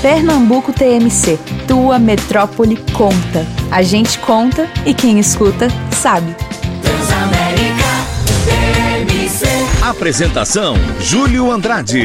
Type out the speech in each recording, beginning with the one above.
Pernambuco TMC, tua metrópole conta. A gente conta e quem escuta sabe. Transamérica TMC. Apresentação: Júlio Andrade.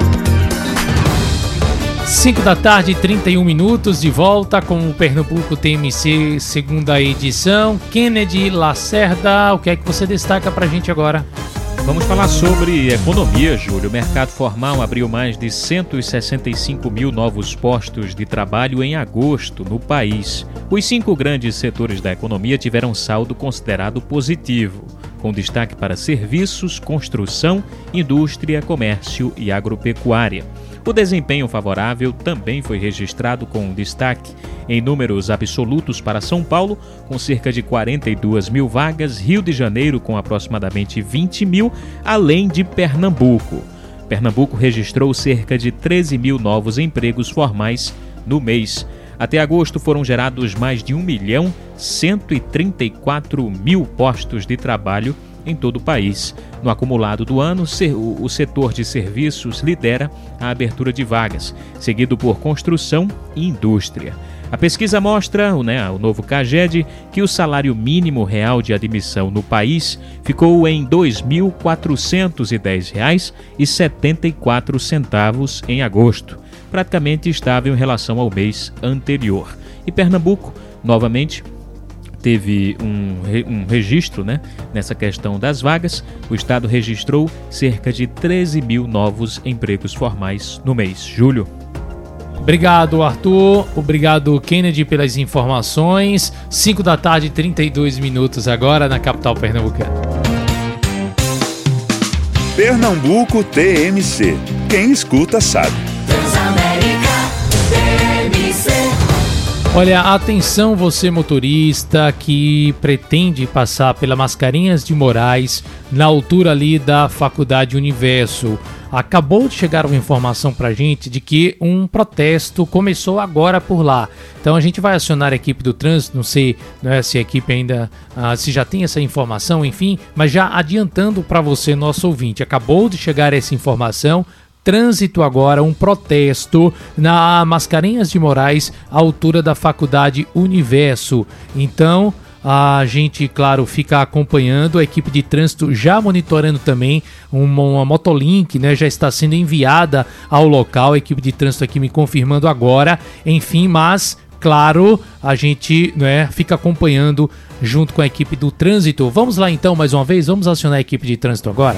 5 da tarde, 31 minutos, de volta com o Pernambuco TMC, segunda edição. Kennedy Lacerda, o que é que você destaca pra gente agora? Vamos falar sobre economia, Júlio. O mercado formal abriu mais de 165 mil novos postos de trabalho em agosto no país. Os 5 grandes setores da economia tiveram saldo considerado positivo, com destaque para serviços, construção, indústria, comércio e agropecuária. O desempenho favorável também foi registrado com destaque em números absolutos para São Paulo, com cerca de 42 mil vagas, Rio de Janeiro com aproximadamente 20 mil, além de Pernambuco. Pernambuco registrou cerca de 13 mil novos empregos formais no mês. Até agosto foram gerados mais de 1.134.000 postos de trabalho em todo o país. No acumulado do ano, o setor de serviços lidera a abertura de vagas, seguido por construção e indústria. A pesquisa mostra, o novo CAGED, que o salário mínimo real de admissão no país ficou em R$ 2.410,74 em agosto, praticamente estável em relação ao mês anterior. E Pernambuco, novamente, teve um registro nessa questão das vagas. O estado registrou cerca de 13 mil novos empregos formais no mês. Júlio. Obrigado, Arthur. Obrigado, Kennedy, pelas informações. 5 da tarde, 32 minutos agora na capital pernambucana. Pernambuco TMC. Quem escuta sabe. Transamérica TMC. Olha, atenção você motorista que pretende passar pela Mascarenhas de Moraes, na altura ali da Faculdade Universo. Acabou de chegar uma informação pra gente de que um protesto começou agora por lá. Então a gente vai acionar a equipe do trânsito, não sei se a equipe ainda, se já tem essa informação, enfim, mas já adiantando para você, nosso ouvinte, acabou de chegar essa informação. Trânsito agora, um protesto na Mascarenhas de Moraes, à altura da Faculdade Universo. Então, a gente, claro, fica acompanhando, a equipe de trânsito já monitorando também, uma motolink, já está sendo enviada ao local, a equipe de trânsito aqui me confirmando agora, enfim, mas, claro, a gente fica acompanhando junto com a equipe do trânsito. Vamos lá então, mais uma vez, vamos acionar a equipe de trânsito agora.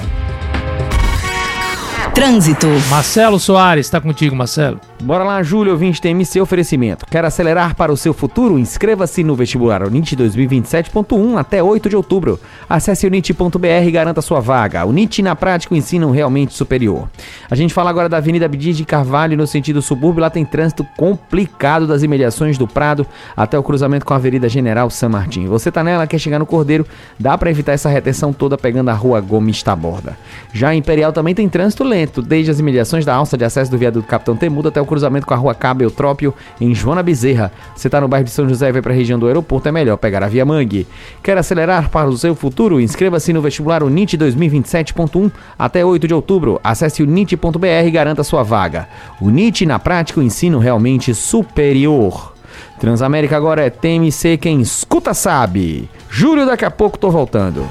Trânsito. Marcelo Soares, está contigo, Marcelo. Bora lá, Júlio, ouvinte TMC oferecimento. Quer acelerar para o seu futuro? Inscreva-se no vestibular UNIT 2027.1 até 8 de outubro. Acesse unit.br e garanta sua vaga. UNIT, na prática, o ensino realmente superior. A gente fala agora da Avenida Abdias de Carvalho, no sentido subúrbio. Lá tem trânsito complicado das imediações do Prado até o cruzamento com a Avenida General San Martín. Você tá nela, quer chegar no Cordeiro, dá para evitar essa retenção toda pegando a Rua Gomes Taborda. Já em Imperial também tem trânsito lento, desde as imediações da alça de acesso do viaduto Capitão Temudo até o cruzamento com a Rua Cabo Eutrópio, em Joana Bezerra. Você tá no bairro de São José e vai para a região do aeroporto, é melhor pegar a Via Mangue. Quer acelerar para o seu futuro? Inscreva-se no vestibular UNIT 2027.1 até 8 de outubro. Acesse unit.br e garanta sua vaga. UNIT, na prática, o ensino realmente superior. Transamérica agora é TMC, quem escuta sabe. Júlio, daqui a pouco tô voltando.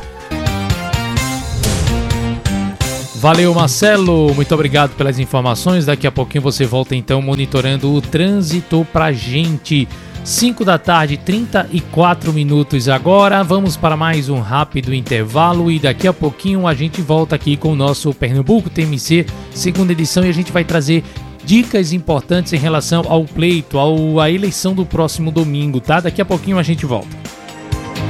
Valeu, Marcelo, muito obrigado pelas informações. Daqui a pouquinho você volta então monitorando o trânsito pra gente. 5 da tarde, 34 minutos agora. Vamos para mais um rápido intervalo e daqui a pouquinho a gente volta aqui com o nosso Pernambuco TMC, segunda edição, e a gente vai trazer dicas importantes em relação ao pleito, à eleição do próximo domingo, tá? Daqui a pouquinho a gente volta.